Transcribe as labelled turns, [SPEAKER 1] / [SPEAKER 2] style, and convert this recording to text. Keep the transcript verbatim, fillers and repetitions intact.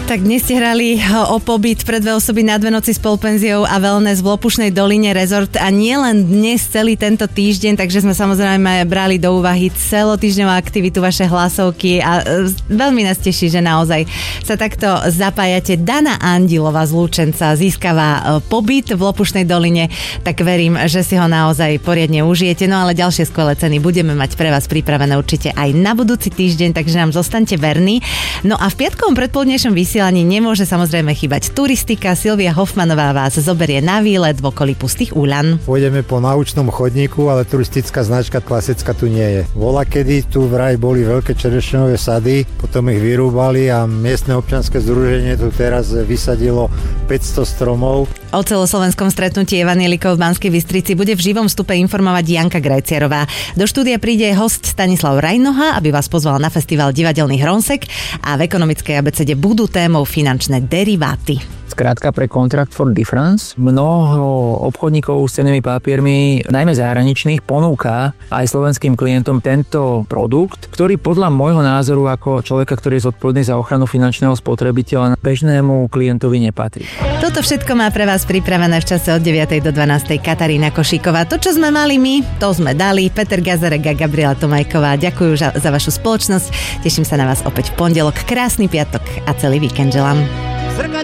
[SPEAKER 1] Tak dnes ste hrali o pobyt pre dve osoby na dve noci s polpenziou a wellness v Lopušnej doline rezort a nie len dnes, celý tento týždeň, takže sme samozrejme brali do úvahy celotýždňovú aktivitu, vaše hlasovky a veľmi nás teší, že naozaj sa takto zapájate. Dana Andilová z Lučenca získava pobyt v Lopušnej doline, tak verím, že si ho naozaj poriadne užijete, no ale ďalšie skvelé ceny budeme mať pre vás pripravené určite aj na budúci týždeň, takže nám zostaňte verní. No a v piatkovom predpoludnejšom vysielaní nemôže samozrejme chýbať turistika. Silvia Hoffmanová vás zoberie na výlet v okolí Pustých Úľan.
[SPEAKER 2] Pôjdeme po naučnom chodníku, ale turistická značka klasická tu nie je. Vola kedy tu vraj boli veľké čerešňové sady, potom ich vyrúbali a miestne občianske združenie tu teraz vysadilo päťsto stromov.
[SPEAKER 1] O celoslovenskom stretnutí evanjelikov v Banskej Bystrici bude v živom vstupe informovať Janka Grajciarová. Do štúdia príde host Stanislav Rajnoha, aby vás pozval na festival divadelných Hronsek a v ekonomickej abecede budú témou finančné deriváty.
[SPEAKER 3] Skrátka pre Contract for Difference. Mnoho obchodníkov s cennými papiermi, najmä zahraničných, ponúka aj slovenským klientom tento produkt, ktorý podľa môjho názoru ako človeka, ktorý je zodpovedný za ochranu finančného spotrebiteľa, bežnému klientovi nepatrí. Toto
[SPEAKER 1] všetko má pre vás pripravené v čase od deviatej do dvanástej Katarína Košíková. To, čo sme mali my, to sme dali. Peter Gazarek a Gabriela Tomajková. Ďakujem za, za vašu spoločnosť. Teším sa na vás opäť v pondelok. Krásny piatok a celý víkend želám.